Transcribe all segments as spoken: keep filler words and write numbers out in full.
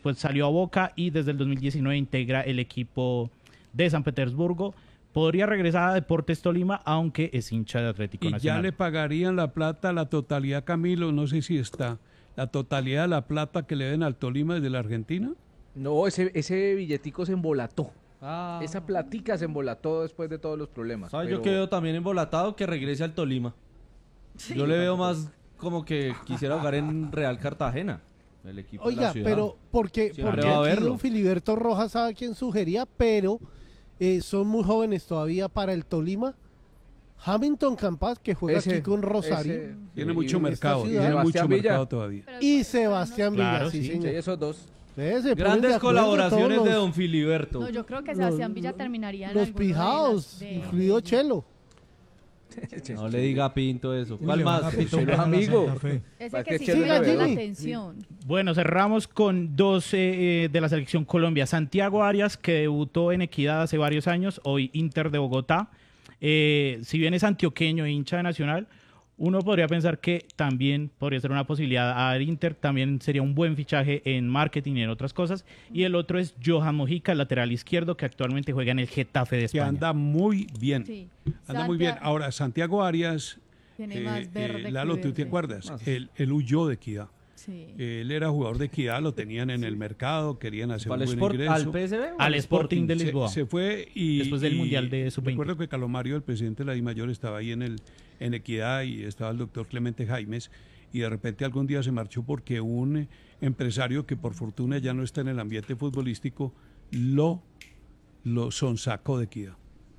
después salió a Boca y desde el dos mil diecinueve integra el equipo de San Petersburgo. Podría regresar a Deportes Tolima, aunque es hincha de Atlético Y Nacional. ya le pagarían la plata, la totalidad, Camilo, no sé si está, la totalidad de la plata que le den al Tolima desde la Argentina. No, ese, ese billetico se embolató. Ah. Esa platica se embolató después de todos los problemas. ¿Sabes? pero- Yo quedo también embolatado que regrese al Tolima. Yo le veo más como que quisiera jugar en Real Cartagena, el equipo de la Oiga, ciudad. pero porque, Siempre porque va a aquí verlo. don Filiberto Rojas sabe quién sugería, pero eh, son muy jóvenes todavía para el Tolima. Hamilton Campas, que juega Ese- aquí con Rosario, ese- Tiene y- mucho y mercado, esta tiene ciudad- mucho Sebastián Villa. mercado todavía. y Sebastián Claro, Villa, sí, sí. Sí, señor. esos dos. Ustedes se ponen de Grandes acuerdo colaboraciones todos de los- don Filiberto. No, yo creo que Los- Sebastián Villa terminaría en Los alguno de pijados, las- de- incluido Chelo. No le diga a Pinto eso. ¿Cuál Uy, más? le van a Pinto? pitar Pero a la amigo. Santa Fe. Ese ¿Para que qué sí Chelo me llama Jimmy? la atención. Bueno, cerramos con dos eh, de la selección Colombia. Santiago Arias, que debutó en Equidad hace varios años, hoy Inter de Bogotá. Eh, si bien es antioqueño e hincha de Nacional, uno podría pensar que también podría ser una posibilidad a Inter, también sería un buen fichaje en marketing y en otras cosas. Y el otro es Johan Mojica, lateral izquierdo, que actualmente juega en el Getafe de Que España. anda muy bien, Sí. anda muy bien. Santiago Ahora, Santiago Arias, tiene eh, más verde eh, que Lalo, ¿tú te verde. acuerdas? Ah, Él, él huyó de Equidad. Sí. Él era jugador de Equidad, lo tenían en el mercado, querían hacer ¿Al, un buen Sport- ingreso. ¿Al P S V? o Al Sporting de Se- Lisboa. Se, fue y... Después del y Mundial de sub veinte. Recuerdo que Calomario, el presidente de la DIMAYOR, estaba ahí en, el, en Equidad y estaba el doctor Clemente Jaimes y de repente algún día se marchó porque un eh, empresario que por fortuna ya no está en el ambiente futbolístico lo, lo sonsacó de Equidad.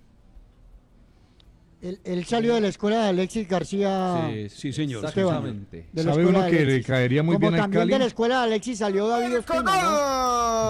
Él, él salió de la escuela de Alexis García. Sí, señor. Exactamente. De la ¿Sabe escuela uno de que le Alexis. caería muy Como bien al también Cali? de la escuela de Alexis salió David Ospina, ¿no?